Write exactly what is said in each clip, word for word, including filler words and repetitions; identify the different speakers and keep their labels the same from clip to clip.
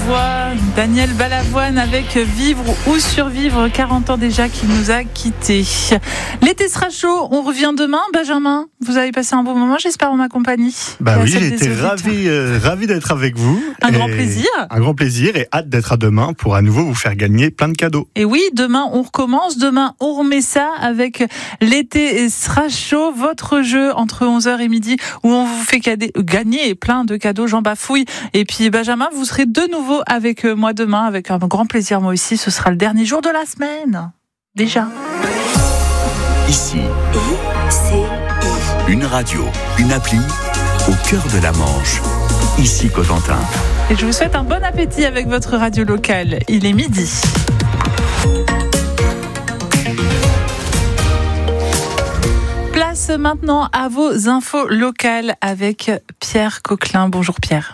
Speaker 1: Daniel Balavoine avec Vivre ou Survivre, quarante ans déjà qu'il nous a quittés. L'été sera chaud, on revient demain. Benjamin, vous avez passé un bon moment, j'espère, en ma compagnie.
Speaker 2: Bah oui, j'ai été ravi, euh, ravi d'être avec vous.
Speaker 1: Un grand plaisir.
Speaker 2: Un grand plaisir et hâte d'être à demain pour à nouveau vous faire gagner plein de cadeaux.
Speaker 1: Et oui, demain on recommence, demain on remet ça avec L'été sera chaud, votre jeu entre onze heures et midi où on vous fait cadet, gagner plein de cadeaux, j'en bafouille. Et puis Benjamin, vous serez de nouveau avec moi demain, avec un grand plaisir moi aussi. Ce sera le dernier jour de la semaine. Déjà.
Speaker 3: Ici, une radio, une appli au cœur de la Manche. Ici Cotentin.
Speaker 1: Et je vous souhaite un bon appétit avec votre radio locale. Il est midi. Place maintenant à vos infos locales avec Pierre Coquelin. Bonjour Pierre.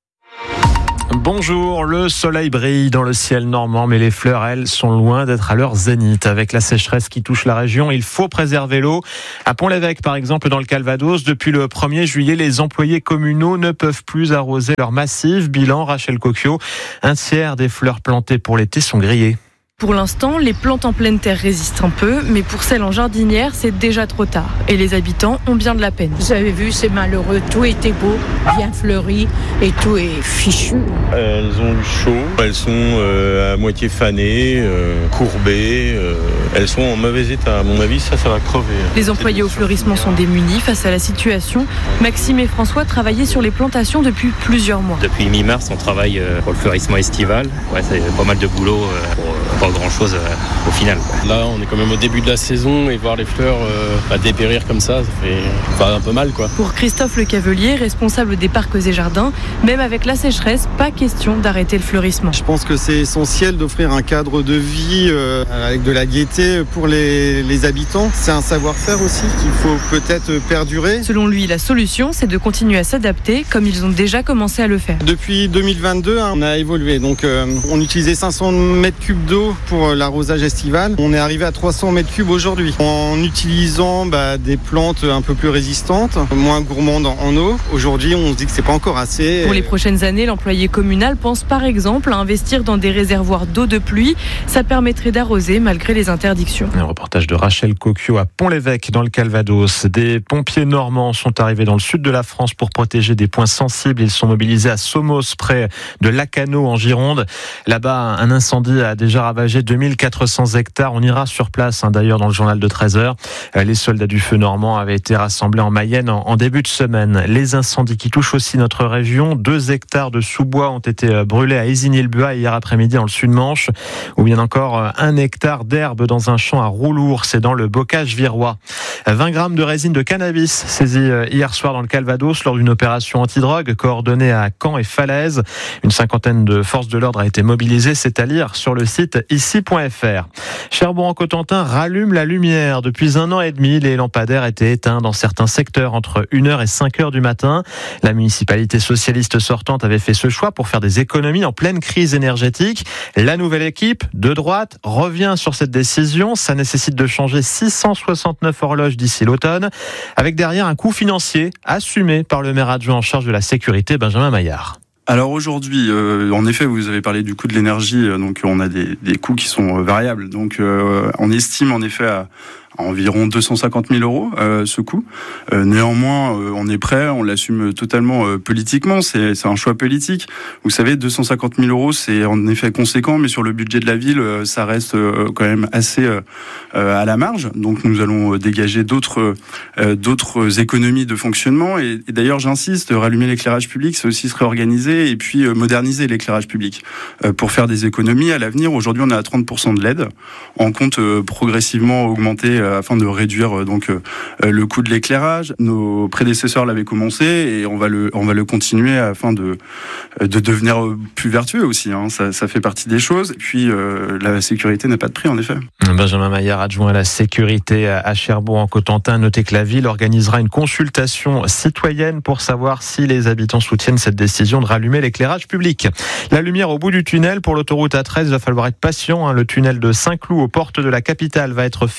Speaker 4: Bonjour, le soleil brille dans le ciel normand, mais les fleurs, elles, sont loin d'être à leur zénith. Avec la sécheresse qui touche la région, il faut préserver l'eau. À Pont-l'Évêque, par exemple, dans le Calvados, depuis le premier juillet, les employés communaux ne peuvent plus arroser leurs massifs. Bilan, Rachel Coquio, un tiers des fleurs plantées pour l'été sont grillées.
Speaker 5: Pour l'instant, les plantes en pleine terre résistent un peu, mais pour celles en jardinière, c'est déjà trop tard. Et les habitants ont bien de la peine.
Speaker 6: Vous avez vu, c'est malheureux. Tout était beau, bien fleuri, et tout est fichu.
Speaker 7: Elles ont eu chaud, elles sont euh, à moitié fanées, euh, courbées, euh, elles sont en mauvais état. À mon avis, ça, ça va crever.
Speaker 5: Les employés au fleurissement sont démunis face à la situation. Maxime et François travaillaient sur les plantations depuis plusieurs mois.
Speaker 8: Depuis mi-mars, on travaille pour le fleurissement estival. Ouais, c'est pas mal de boulot pour pas grand chose euh, au final.
Speaker 9: Là, on est quand même au début de la saison et voir les fleurs euh, bah, dépérir comme ça, ça fait bah, un peu mal, quoi.
Speaker 5: Pour Christophe Le Cavelier, responsable des parcs et jardins, même avec la sécheresse, pas question d'arrêter le fleurissement.
Speaker 10: Je pense que c'est essentiel d'offrir un cadre de vie euh, avec de la gaieté pour les, les habitants. C'est un savoir-faire aussi qu'il faut peut-être perdurer.
Speaker 5: Selon lui, la solution, c'est de continuer à s'adapter comme ils ont déjà commencé à le faire.
Speaker 10: Depuis deux mille vingt-deux, hein, on a évolué. Donc, euh, on utilisait cinq cents mètres cubes d'eau pour l'arrosage estival. On est arrivé à trois cents mètres cubes aujourd'hui. En utilisant bah, des plantes un peu plus résistantes, moins gourmandes en eau. Aujourd'hui, on se dit que c'est pas encore assez.
Speaker 5: Pour les prochaines années, l'employé communal pense par exemple à investir dans des réservoirs d'eau de pluie. Ça permettrait d'arroser malgré les interdictions.
Speaker 4: Un reportage de Rachel Coquio à Pont-l'Évêque dans le Calvados. Des pompiers normands sont arrivés dans le sud de la France pour protéger des points sensibles. Ils sont mobilisés à Somos, près de Lacanau en Gironde. Là-bas, un incendie a déjà ravagé deux mille quatre cents hectares. On ira sur place, hein, d'ailleurs, dans le journal de treize heures. Les soldats du feu normand avaient été rassemblés en Mayenne en, en début de semaine. Les incendies qui touchent aussi notre région. Deux hectares de sous-bois ont été brûlés à Isigny-le-Buat hier après-midi dans le Sud-Manche. Ou bien encore un hectare d'herbe dans un champ à Roulours. C'est dans le bocage virois. vingt grammes de résine de cannabis saisis hier soir dans le Calvados lors d'une opération antidrogue coordonnée à Caen et Falaise. Une cinquantaine de forces de l'ordre a été mobilisée. C'est à lire sur le site ici point f r. Cherbourg-en-Cotentin rallume la lumière. Depuis un an et demi, les lampadaires étaient éteints dans certains secteurs entre une heure et cinq heures du matin. La municipalité socialiste sortante avait fait ce choix pour faire des économies en pleine crise énergétique. La nouvelle équipe de droite revient sur cette décision. Ça nécessite de changer six cent soixante-neuf horloges d'ici l'automne, avec derrière un coût financier assumé par le maire adjoint en charge de la sécurité, Benjamin Maillard.
Speaker 11: Alors aujourd'hui, euh, en effet, vous avez parlé du coût de l'énergie, euh, donc on a des, des coûts qui sont euh, variables. Donc euh, on estime en effet à, à environ deux cent cinquante mille euros euh, ce coût. Euh, néanmoins, euh, on est prêt, on l'assume totalement euh, politiquement, c'est, c'est un choix politique. Vous savez, deux cent cinquante mille euros, c'est en effet conséquent, mais sur le budget de la ville, euh, ça reste euh, quand même assez euh, à la marge. Donc nous allons dégager d'autres, euh, d'autres économies de fonctionnement. Et, et d'ailleurs, j'insiste, rallumer l'éclairage public, c'est aussi se réorganiser et puis moderniser l'éclairage public pour faire des économies à l'avenir. Aujourd'hui, on est à trente pour cent de L E D. On compte progressivement augmenter afin de réduire donc le coût de l'éclairage. Nos prédécesseurs l'avaient commencé et on va le on va le continuer afin de de devenir plus vertueux aussi. Hein. Ça, ça fait partie des choses. Et puis euh, la sécurité n'a pas de prix en effet.
Speaker 4: Benjamin Maillard, adjoint à la sécurité à Cherbourg-en-Cotentin. Notez que la ville organisera une consultation citoyenne pour savoir si les habitants soutiennent cette décision de rallumer l'éclairage public. La lumière au bout du tunnel pour l'autoroute A treize, il va falloir être patient. Hein. Le tunnel de Saint-Cloud aux portes de la capitale va être fermé dans le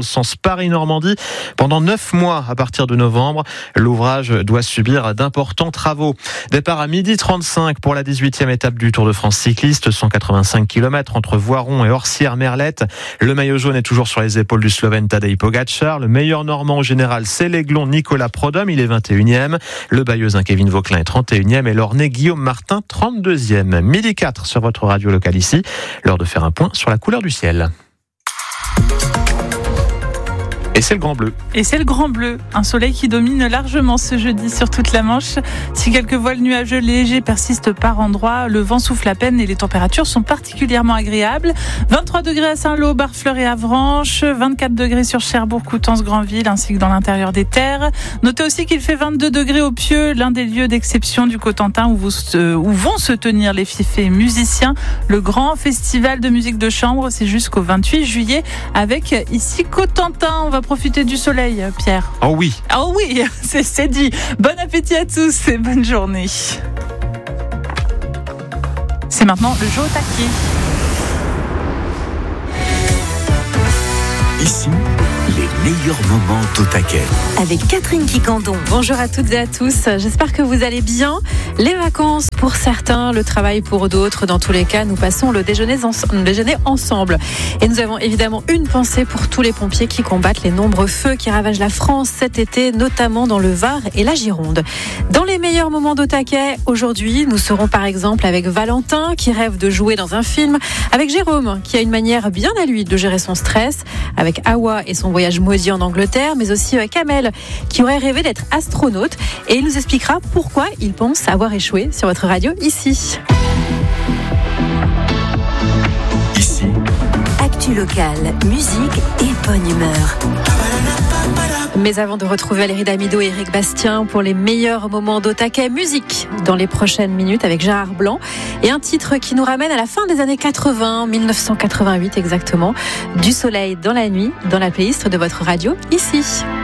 Speaker 4: le sens Paris-Normandie. Pendant neuf mois à partir de novembre, l'ouvrage doit subir d'importants travaux. Départ à midi trente-cinq pour la dix-huitième étape du Tour de France cycliste, cent quatre-vingt-cinq kilomètres entre Voiron et Orsières-Merlette. Le maillot jaune est toujours sur les épaules du Slovène Tadej Pogačar. Le meilleur Normand au général, c'est l'Aiglon Nicolas Prodhomme, il est vingt et unième. Le Bayeuxin Kevin Vauquelin est trente et unième et l'Ornais Guillaume Martin trente-deuxième. Midi quatre sur votre radio locale ici. L'heure de faire un point sur la couleur du ciel. Et c'est le grand bleu.
Speaker 1: Et c'est le grand bleu. Un soleil qui domine largement ce jeudi sur toute la Manche. Si quelques voiles nuageux légers persistent par endroits, le vent souffle à peine et les températures sont particulièrement agréables. vingt-trois degrés à Saint-Lô, Barfleur et Avranches, vingt-quatre degrés sur Cherbourg, Coutances, Granville, ainsi que dans l'intérieur des terres. Notez aussi qu'il fait vingt-deux degrés au Pieux, l'un des lieux d'exception du Cotentin où, vous, où vont se tenir les fifés musiciens. Le grand festival de musique de chambre, c'est jusqu'au vingt-huit juillet avec ici Cotentin. On va profiter du soleil, Pierre.
Speaker 4: Oh oui.
Speaker 1: Oh oui, c'est, c'est dit. Bon appétit à tous et bonne journée. C'est maintenant le jeu au taquet.
Speaker 3: Ici, les meilleurs moments au taquet.
Speaker 12: Avec Catherine Quicandon. Bonjour à toutes et à tous. J'espère que vous allez bien. Les vacances pour certains, le travail pour d'autres. Dans tous les cas, nous passons le déjeuner, en... le déjeuner ensemble. Et nous avons évidemment une pensée pour tous les pompiers qui combattent les nombreux feux qui ravagent la France cet été, notamment dans le Var et la Gironde. Dans les meilleurs moments d'au taquet, aujourd'hui, nous serons par exemple avec Valentin qui rêve de jouer dans un film, avec Jérôme qui a une manière bien à lui de gérer son stress, avec Awa et son voyage maudit en Angleterre, mais aussi avec Kamel qui aurait rêvé d'être astronaute et il nous expliquera pourquoi il pense avoir échoué sur votre radio ici.
Speaker 3: Ici.
Speaker 12: Actu locale, musique et bonne humeur. Mais avant de retrouver Valérie Damido et Eric Bastien pour les meilleurs moments d'au taquet, musique dans les prochaines minutes avec Gérard Blanc et un titre qui nous ramène à la fin des années quatre-vingts, dix-neuf cent quatre-vingt-huit exactement, Du soleil dans la nuit, dans la playlist de votre radio ici.